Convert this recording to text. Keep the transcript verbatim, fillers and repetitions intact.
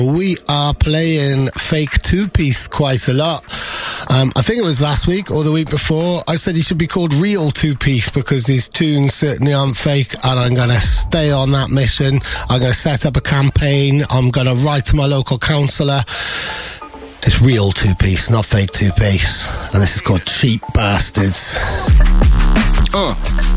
We are playing Fake Two-Piece quite a lot. Um, I think it was last week or the week before. I said he should be called Real Two-Piece because his tunes certainly aren't fake, and I'm going to stay on that mission. I'm going to set up a campaign. I'm going to write to my local councillor. It's Real Two-Piece, not Fake Two-Piece. And this is called Cheap Bastards. Uh.